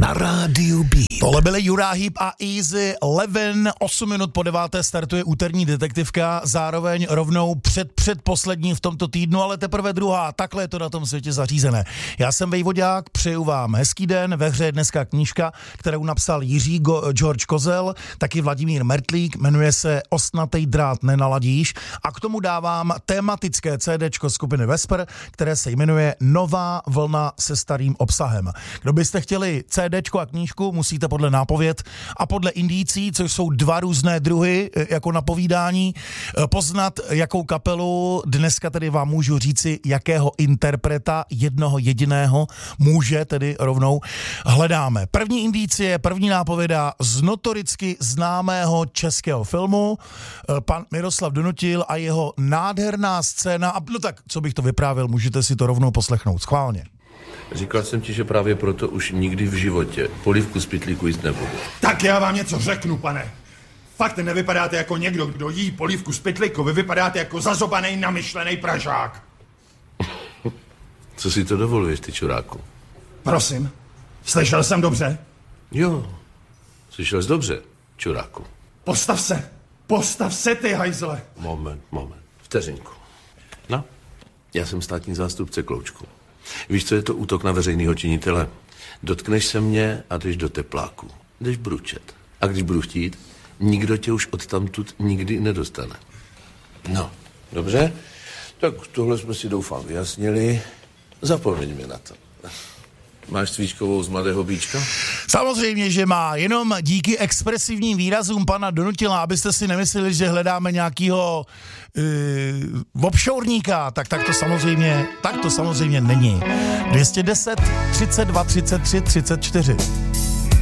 na rádiu B. Tohle byly Uriah Heep a Easy 11, 8 minut po 9. startuje úterní detektivka, zároveň rovnou předposlední v tomto týdnu, ale teprve druhá, takhle je to na tom světě zařízené. Já jsem Vejvodák, přeju vám hezký den, ve hře je dneska knížka, kterou napsal Jiří George Kozel, taky Vladimír Mertlík, jmenuje se Ostnatej drát nenaladíš a k tomu dávám tematické CDčko skupiny Vesper, které se jmenuje Nová vlna se starým obsahem. Kdo byste chtěli CDčko a knížku, musíte podle nápověd a podle indicí, což jsou dva různé druhy jako napovídání, poznat, jakou kapelu, dneska tedy vám můžu říci, jakého interpreta, jednoho jediného, může tedy rovnou hledáme. První indicie, první nápověda z notoricky známého českého filmu, pan Miroslav Donutil a jeho nádherná scéna, a no tak, co bych to vyprávěl, můžete si to rovnou poslechnout, schválně. Říkal jsem ti, že právě proto už nikdy v životě polívku z pytlíku jíst nebudu. Tak já vám něco řeknu, pane. Fakt nevypadáte jako někdo, kdo jí polívku z pytlíku. Vy vypadáte jako zazobanej, namyšlenej Pražák. Co si to dovoluješ, ty čuráku? Prosím, slyšel jsem dobře? Jo, slyšel jsi dobře, čuráku. Postav se, ty hajzle. Moment, vteřinku. No, já jsem státní zástupce, Kloučku. Víš, co je to útok na veřejného činitele? Dotkneš se mě a jdeš do tepláku. Jdeš bručet. A když budu chtít, nikdo tě už odtamtud nikdy nedostane. No, dobře? Tak tohle jsme si doufám vyjasnili. Zapomeň mi na to. Máš cvíčkovou z Mladého Bíčka? Samozřejmě, že má, jenom díky expresivním výrazům pana Donutila, abyste si nemysleli, že hledáme nějakýho offshoreníka, tak to samozřejmě není. 210 32 33 34